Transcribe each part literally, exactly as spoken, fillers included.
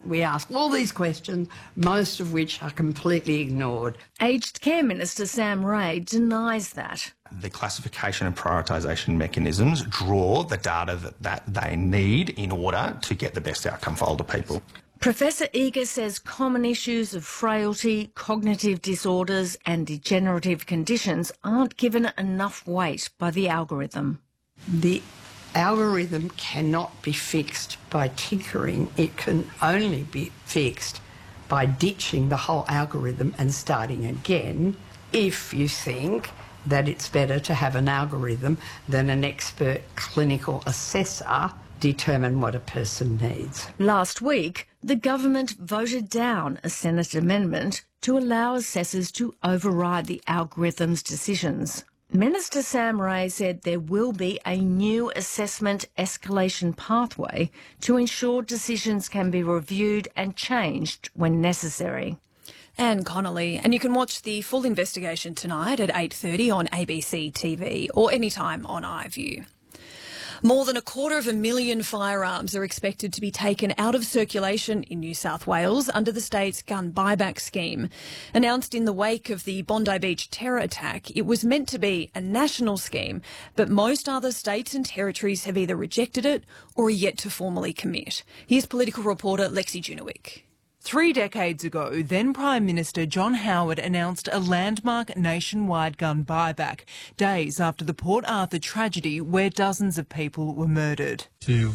We ask all these questions, most of which are completely ignored. Aged Care Minister Sam Ray denies that. The classification and prioritisation mechanisms draw the data that, that they need in order to get the best outcome for older people. Professor Eager says common issues of frailty, cognitive disorders and degenerative conditions aren't given enough weight by the algorithm. The algorithm cannot be fixed by tinkering. It can only be fixed by ditching the whole algorithm and starting again if you think that it's better to have an algorithm than an expert clinical assessor determine what a person needs. Last week, the government voted down a Senate amendment to allow assessors to override the algorithm's decisions. Minister Sam Ray said there will be a new assessment escalation pathway to ensure decisions can be reviewed and changed when necessary. Anne Connolly, and you can watch the full investigation tonight at eight thirty on A B C T V or anytime on iView. More than a quarter of a million firearms are expected to be taken out of circulation in New South Wales under the state's gun buyback scheme. Announced in the wake of the Bondi Beach terror attack, it was meant to be a national scheme, but most other states and territories have either rejected it or are yet to formally commit. Here's political reporter Lexi Junowick. Three decades ago, then Prime Minister John Howard announced a landmark nationwide gun buyback, days after the Port Arthur tragedy where dozens of people were murdered. To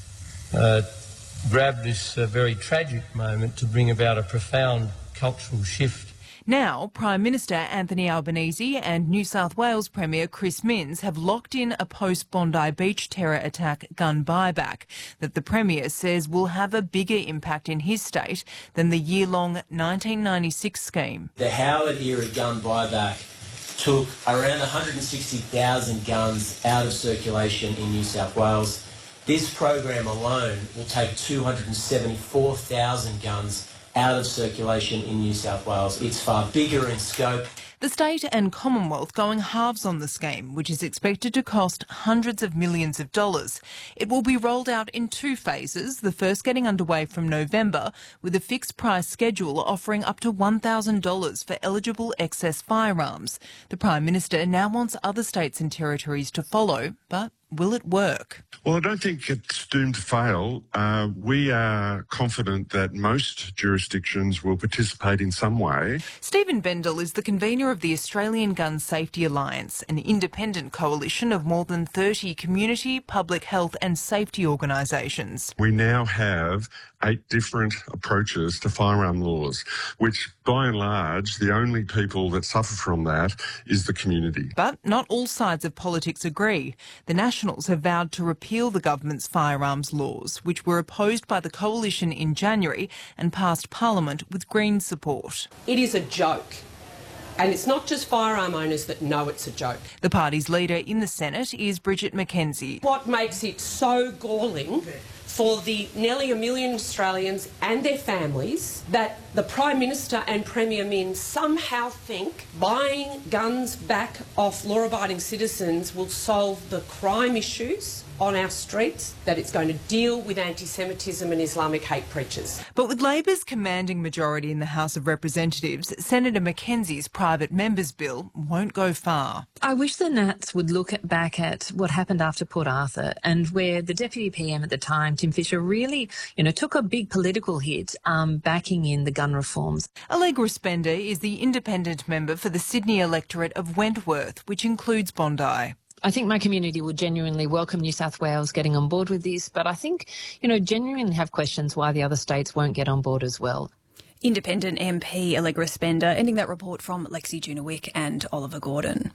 uh, grab this uh, very tragic moment to bring about a profound cultural shift. Now, Prime Minister Anthony Albanese and New South Wales Premier Chris Minns have locked in a post-Bondi Beach terror attack gun buyback that the Premier says will have a bigger impact in his state than the year-long nineteen ninety-six scheme. The Howard-era gun buyback took around one hundred sixty thousand guns out of circulation in New South Wales. This program alone will take two hundred seventy-four thousand guns out of circulation in New South Wales. It's far bigger in scope. The state and Commonwealth going halves on the scheme, which is expected to cost hundreds of millions of dollars. It will be rolled out in two phases, the first getting underway from November, with a fixed price schedule offering up to one thousand dollars for eligible excess firearms. The Prime Minister now wants other states and territories to follow, but will it work? Well, I don't think it's doomed to fail. Uh, we are confident that most jurisdictions will participate in some way. Stephen Bendel is the convener of the Australian Gun Safety Alliance, an independent coalition of more than thirty community, public health and safety organisations. We now have eight different approaches to firearm laws, which by and large, the only people that suffer from that is the community. But not all sides of politics agree. The Nationals have vowed to repeal the government's firearms laws, which were opposed by the coalition in January and passed Parliament with Green support. It is a joke. And it's not just firearm owners that know it's a joke. The party's leader in the Senate is Bridget McKenzie. What makes it so galling for the nearly a million Australians and their families that the Prime Minister and Premier Minns somehow think buying guns back off law-abiding citizens will solve the crime issues on our streets, that it's going to deal with anti-Semitism and Islamic hate preachers. But with Labor's commanding majority in the House of Representatives, Senator McKenzie's private members' bill won't go far. I wish the Nats would look at, back at what happened after Port Arthur and where the Deputy P M at the time, Tim Fischer, really, you know, took a big political hit um, backing in the gun reforms. Allegra Spender is the independent member for the Sydney electorate of Wentworth, which includes Bondi. I think my community would genuinely welcome New South Wales getting on board with this, but I think, you know, genuinely have questions why the other states won't get on board as well. Independent M P Allegra Spender, ending that report from Lexi Junowick and Oliver Gordon.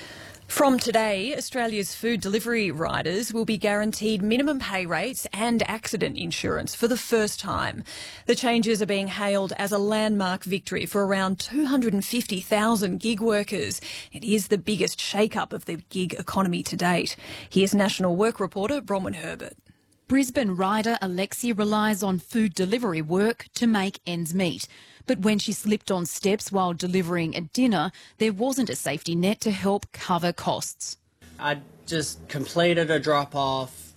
From today, Australia's food delivery riders will be guaranteed minimum pay rates and accident insurance for the first time. The changes are being hailed as a landmark victory for around two hundred fifty thousand gig workers. It is the biggest shake-up of the gig economy to date. Here's National Work reporter Bronwyn Herbert. Brisbane rider Alexi relies on food delivery work to make ends meet. But when she slipped on steps while delivering a dinner, there wasn't a safety net to help cover costs. I just completed a drop-off,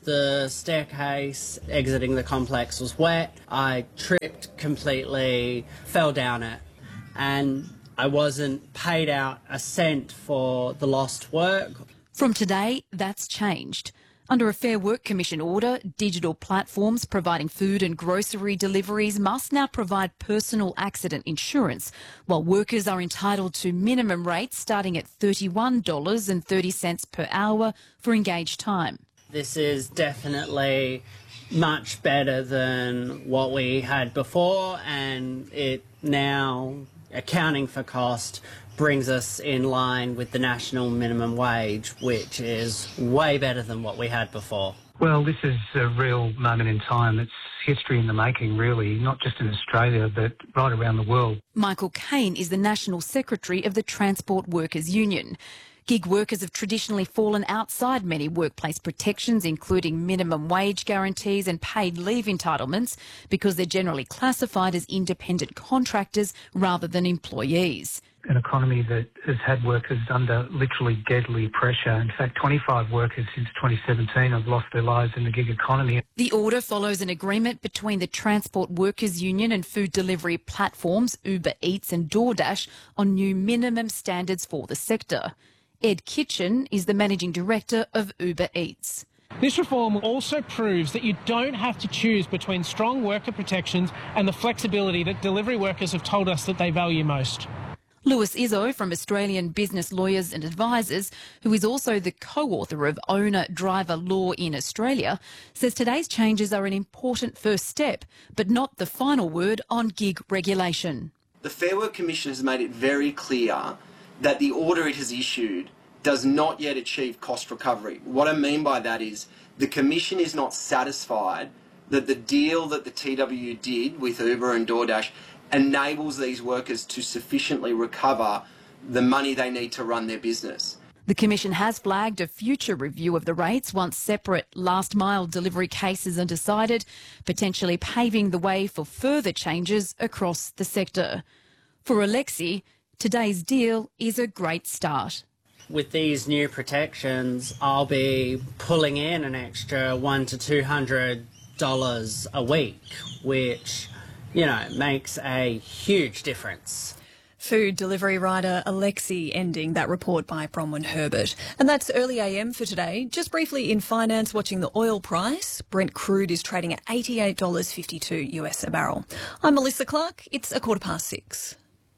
The staircase exiting the complex was wet. I tripped completely, fell down it, and I wasn't paid out a cent for the lost work. From today, that's changed. Under a Fair Work Commission order, digital platforms providing food and grocery deliveries must now provide personal accident insurance, while workers are entitled to minimum rates starting at thirty-one dollars and thirty cents per hour for engaged time. This is definitely much better than what we had before, and it now, accounting for cost, brings us in line with the national minimum wage, which is way better than what we had before. Well, this is a real moment in time. It's history in the making, really, not just in Australia, but right around the world. Michael Cain is the National Secretary of the Transport Workers Union. Gig workers have traditionally fallen outside many workplace protections, including minimum wage guarantees and paid leave entitlements, because they're generally classified as independent contractors rather than employees. An economy that has had workers under literally deadly pressure. In fact, twenty-five workers since twenty seventeen have lost their lives in the gig economy. The order follows an agreement between the Transport Workers Union and food delivery platforms Uber Eats and DoorDash on new minimum standards for the sector. Ed Kitchen is the Managing Director of Uber Eats. This reform also proves that you don't have to choose between strong worker protections and the flexibility that delivery workers have told us that they value most. Lewis Izzo from Australian Business Lawyers and Advisors, who is also the co-author of Owner-Driver Law in Australia, says today's changes are an important first step, but not the final word on gig regulation. The Fair Work Commission has made it very clear that the order it has issued does not yet achieve cost recovery. What I mean by that is the Commission is not satisfied that the deal that the T W did with Uber and DoorDash enables these workers to sufficiently recover the money they need to run their business. The Commission has flagged a future review of the rates once separate last-mile delivery cases are decided, potentially paving the way for further changes across the sector. For Alexi, today's deal is a great start. With these new protections, I'll be pulling in an extra one to two hundred dollars a week, which, you know, makes a huge difference. Food delivery rider Alexi ending that report by Bronwyn Herbert. And that's Early A M for today. Just briefly in finance, watching the oil price. Brent crude is trading at eighty-eight dollars fifty-two US a barrel. I'm Melissa Clark. It's a quarter past six.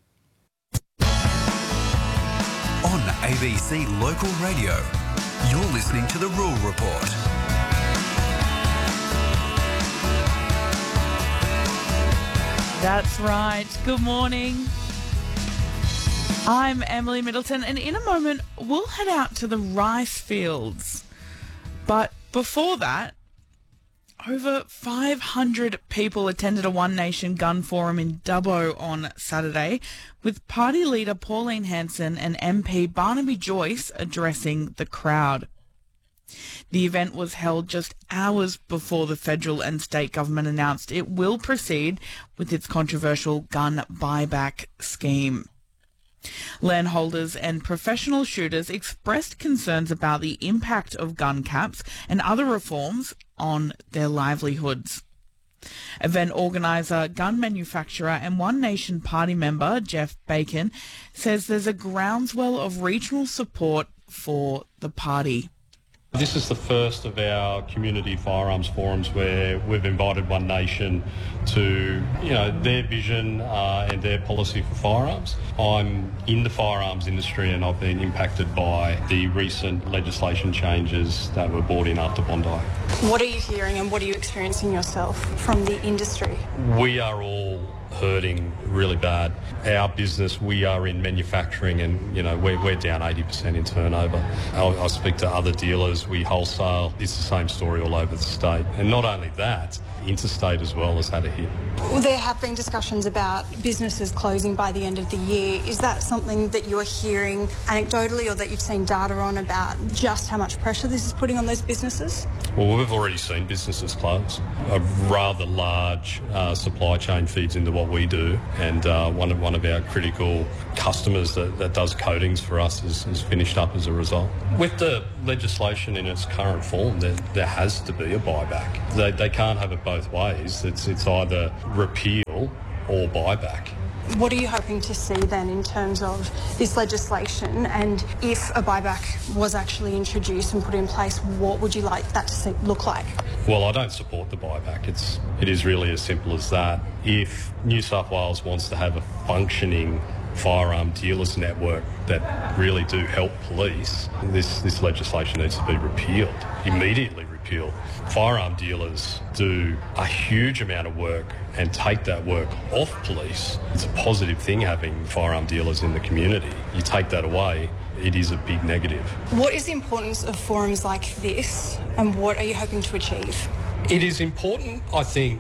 On A B C Local Radio, you're listening to The Rural Report. That's right. Good morning. I'm Emily Middleton, and in a moment we'll head out to the rice fields. But before that, over five hundred people attended a One Nation gun forum in Dubbo on Saturday, with party leader Pauline Hanson and M P Barnaby Joyce addressing the crowd. The event was held just hours before the federal and state government announced it will proceed with its controversial gun buyback scheme. Landholders and professional shooters expressed concerns about the impact of gun caps and other reforms on their livelihoods. Event organiser, gun manufacturer and One Nation party member Jeff Bacon says there's a groundswell of regional support for the party. This is the first of our community firearms forums where we've invited One Nation to, you know, their vision uh, and their policy for firearms. I'm in the firearms industry and I've been impacted by the recent legislation changes that were brought in after Bondi. What are you hearing and what are you experiencing yourself from the industry? We are all hurting really bad. Our business, we are in manufacturing and, you know, we're, we're down eighty percent in turnover. I'll, I'll speak to other dealers, we wholesale. It's the same story all over the state. And not only that, interstate as well has had a hit. Well, there have been discussions about businesses closing by the end of the year. Is that something that you are hearing anecdotally or that you've seen data on about just how much pressure this is putting on those businesses? Well, we've already seen businesses close. A rather large uh, supply chain feeds into what what we do, and uh, one of one of our critical customers that, that does coatings for us is, is finished up as a result. With the legislation in its current form, there, there has to be a buyback. They, they can't have it both ways. It's, it's either repeal or buyback. What are you hoping to see then in terms of this legislation, and if a buyback was actually introduced and put in place, what would you like that to see, look like? Well, I don't support the buyback. It's, it is really as simple as that. If New South Wales wants to have a functioning firearm dealers network that really do help police, this, this legislation needs to be repealed, immediately repealed. Firearm dealers do a huge amount of work and take that work off police. It's a positive thing having firearm dealers in the community. You take that away, it is a big negative. What is the importance of forums like this, and what are you hoping to achieve? It is important, I think,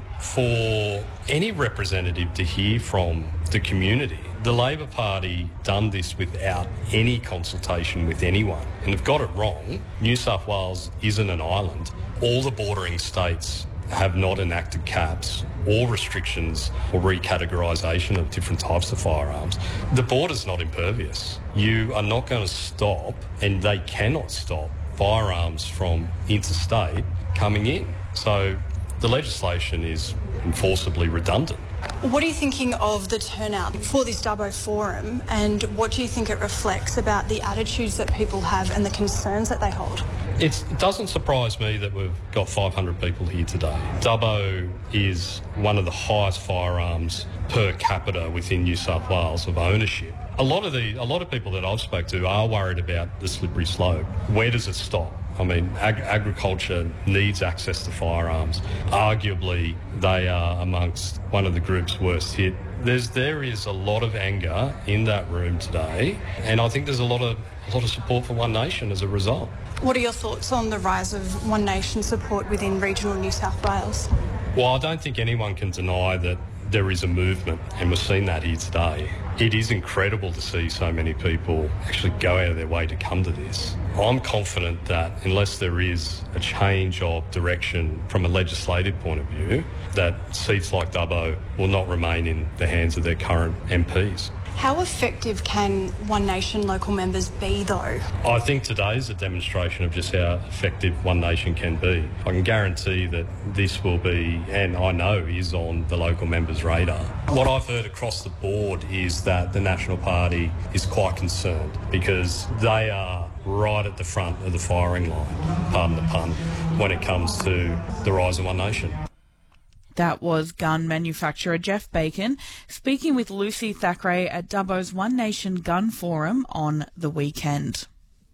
for any representative to hear from the community. The Labor Party done this without any consultation with anyone, and they've got it wrong. New South Wales isn't an island. All the bordering states have not enacted caps or restrictions or recategorisation of different types of firearms. The border's not impervious. You are not going to stop, and they cannot stop, firearms from interstate coming in. So the legislation is enforceably redundant. What are you thinking of the turnout for this Dubbo Forum, and what do you think it reflects about the attitudes that people have and the concerns that they hold? It's, it doesn't surprise me that we've got five hundred people here today. Dubbo is one of the highest firearms per capita within New South Wales of ownership. A lot of the, a lot of people that I've spoke to are worried about the slippery slope. Where does it stop? I mean, ag- agriculture needs access to firearms. Arguably, they are amongst one of the groups worst hit. There's, there is a lot of anger in that room today, and I think there's a lot of, a lot of support for One Nation as a result. What are your thoughts on the rise of One Nation support within regional New South Wales? Well, I don't think anyone can deny that there is a movement, and we've seen that here today. It is incredible to see so many people actually go out of their way to come to this. I'm confident that unless there is a change of direction from a legislative point of view, that seats like Dubbo will not remain in the hands of their current M Ps. How effective can One Nation local members be, though? I think today's a demonstration of just how effective One Nation can be. I can guarantee that this will be, and I know is on the local members' radar. What I've heard across the board is that the National Party is quite concerned because they are right at the front of the firing line, pardon the pun, when it comes to the rise of One Nation. That was gun manufacturer Jeff Bacon speaking with Lucy Thackeray at Dubbo's One Nation Gun Forum on the weekend.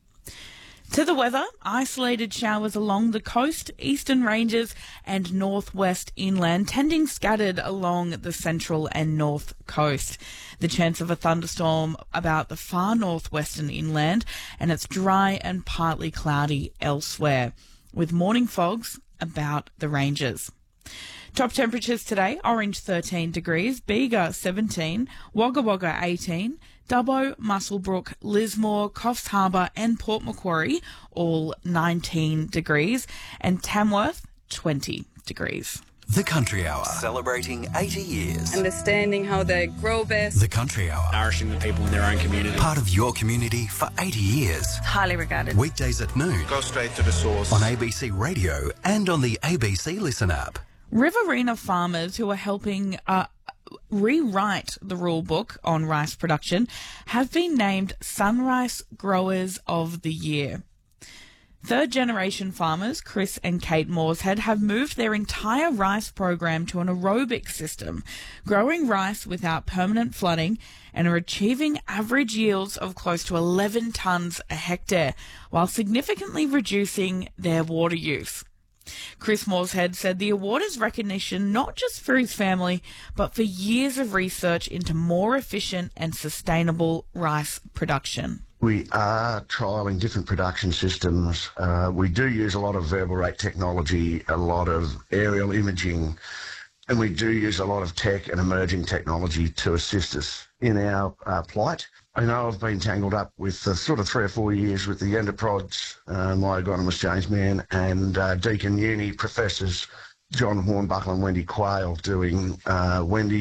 To the weather, isolated showers along the coast, eastern ranges and northwest inland, tending scattered along the central and north coast. The chance of a thunderstorm about the far northwestern inland, and it's dry and partly cloudy elsewhere, with morning fogs about the ranges. Top temperatures today, Orange thirteen degrees, Bega seventeen, Wagga Wagga eighteen, Dubbo, Muswellbrook, Lismore, Coffs Harbour and Port Macquarie all nineteen degrees, and Tamworth twenty degrees. The Country Hour, celebrating eighty years. Understanding how they grow best. The Country Hour, nourishing the people in their own community. Part of your community for eighty years. Highly regarded. Weekdays at noon. Go straight to the source. On A B C Radio and on the A B C Listen app. Riverina farmers who are helping uh, rewrite the rule book on rice production have been named Sunrice Growers of the Year. Third-generation farmers Chris and Kate Morshead have moved their entire rice program to an aerobic system, growing rice without permanent flooding, and are achieving average yields of close to eleven tonnes a hectare, while significantly reducing their water use. Chris Morshead said the award is recognition not just for his family, but for years of research into more efficient and sustainable rice production. We are trialling different production systems. Uh, we do use a lot of variable rate technology, a lot of aerial imaging, and we do use a lot of tech and emerging technology to assist us in our uh, plight. I know I've been tangled up with uh, sort of three or four years with the endoprods, uh, my agronomist James Mann, and uh, Deakin Uni professors John Hornbuckle and Wendy Quayle doing uh, Wendy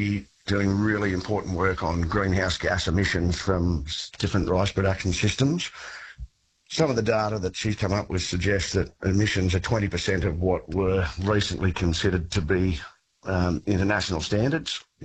doing really important work on greenhouse gas emissions from s- different rice production systems. Some of the data that she's come up with suggests that emissions are twenty percent of what were recently considered to be um, international standards.